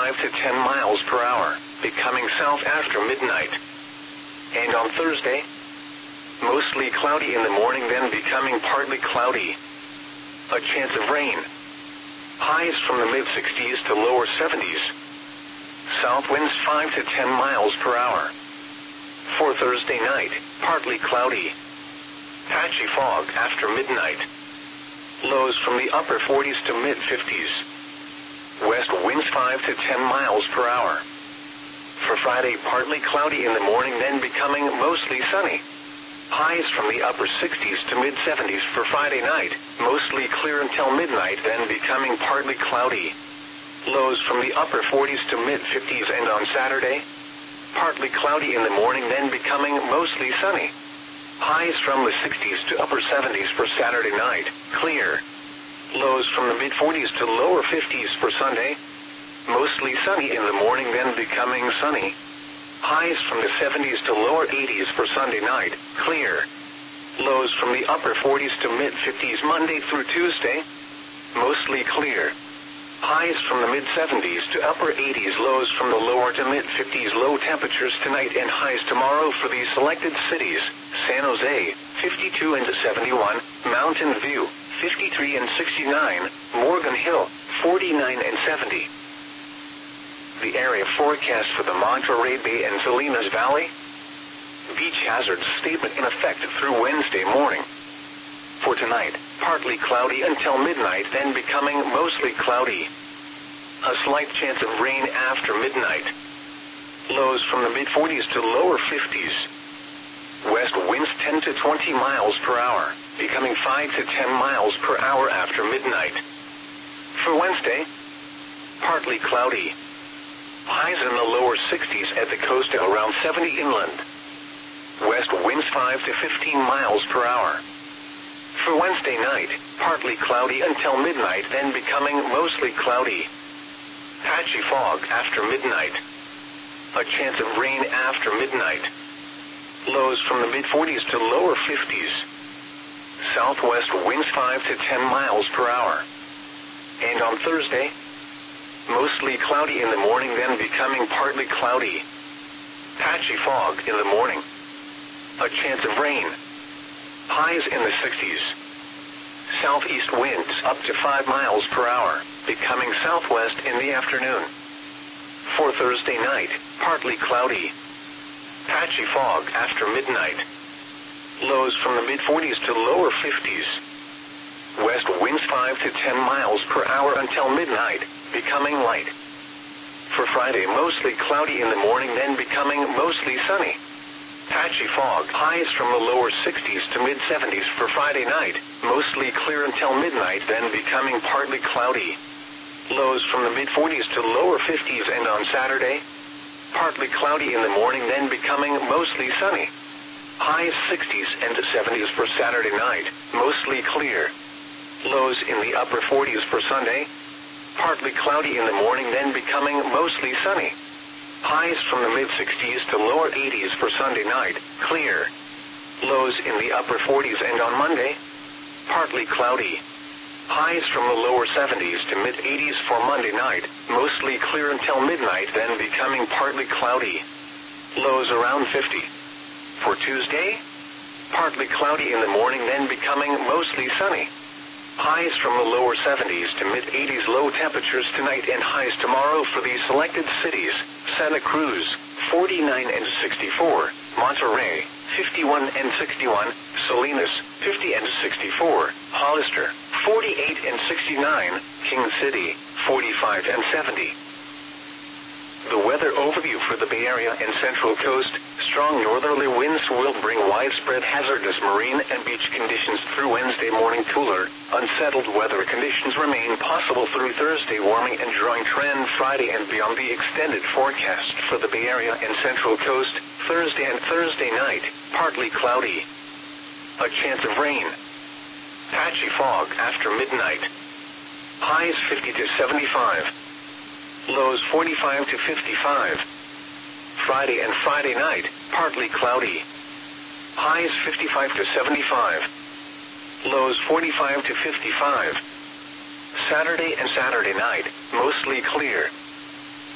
5 to 10 miles per hour, becoming south after midnight. And on Thursday, mostly cloudy in the morning, then becoming partly cloudy. A chance of rain. Highs from the mid-60s to lower 70s. South winds 5 to 10 miles per hour. For Thursday night, partly cloudy. Patchy fog after midnight. Lows from the upper 40s to mid-50s. West winds 5 to 10 miles per hour. For Friday, partly cloudy in the morning, then becoming mostly sunny. Highs from the upper 60s to mid-70s for Friday night, mostly clear until midnight, then becoming partly cloudy. Lows from the upper 40s to mid-50s, and on Saturday, partly cloudy in the morning, then becoming mostly sunny. Highs from the 60s to upper 70s for Saturday night, clear. Lows from the mid-40s to lower 50s for Sunday. Mostly sunny in the morning, then becoming sunny. Highs from the 70s to lower 80s for Sunday night, clear. Lows from the upper 40s to mid-50s Monday through Tuesday. Mostly clear. Highs from the mid-70s to upper 80s, lows from the lower to mid-50s. Low temperatures tonight and highs tomorrow for these selected cities: San Jose, 52 and 71, Mountain View, 53 and 69, Morgan Hill, 49 and 70. The area forecast for the Monterey Bay and Salinas Valley. Beach hazard statement in effect through Wednesday morning. For tonight, partly cloudy until midnight, then becoming mostly cloudy. A slight chance of rain after midnight. Lows from the mid-40s to lower 50s. West winds 10 to 20 miles per hour, becoming 5 to 10 miles per hour after midnight. For Wednesday, partly cloudy. Highs in the lower 60s at the coast and around 70 inland. West winds 5 to 15 miles per hour. For Wednesday night, partly cloudy until midnight, then becoming mostly cloudy. Patchy fog after midnight. A chance of rain after midnight. Lows from the mid-40s to lower 50s. Southwest winds 5 to 10 miles per hour. And on Thursday, mostly cloudy in the morning, then becoming partly cloudy. Patchy fog in the morning. A chance of rain. Highs in the 60s. Southeast winds up to 5 miles per hour, becoming southwest in the afternoon. For Thursday night, partly cloudy. Patchy fog after midnight. Lows from the mid-40s to lower 50s. West winds 5 to 10 miles per hour until midnight, becoming light. For Friday, mostly cloudy in the morning, then becoming mostly sunny. Patchy fog, highs from the lower 60s to mid-70s for Friday night, mostly clear until midnight, then becoming partly cloudy. Lows from the mid-40s to lower 50s, and on Saturday, partly cloudy in the morning, then becoming mostly sunny. Highs 60s and 70s for Saturday night, mostly clear. Lows in the upper 40s for Sunday. Partly cloudy in the morning, then becoming mostly sunny. Highs from the mid-60s to lower 80s for Sunday night, clear. Lows in the upper 40s, and on Monday, partly cloudy. Highs from the lower 70s to mid-80s for Monday night, mostly clear until midnight, then becoming partly cloudy. Lows around 50. For Tuesday, partly cloudy in the morning, then becoming mostly sunny. Highs from the lower 70s to mid-80s. Low temperatures tonight and highs tomorrow for these selected cities: Santa Cruz, 49 and 64, Monterey, 51 and 61, Salinas, 50 and 64, Hollister, 48 and 69, King City, 45 and 70. The weather overview for the Bay Area and Central Coast. Strong northerly winds will bring widespread hazardous marine and beach conditions through Wednesday morning. Cooler, unsettled weather conditions remain possible through Thursday. Warming and drying trend Friday and beyond. The extended forecast for the Bay Area and Central Coast. Thursday and Thursday night, partly cloudy. A chance of rain. Patchy fog after midnight. Highs 50 to 75. Lows 45 to 55. Friday and Friday night, partly cloudy. Highs 55 to 75. Lows 45 to 55. Saturday and Saturday night, mostly clear.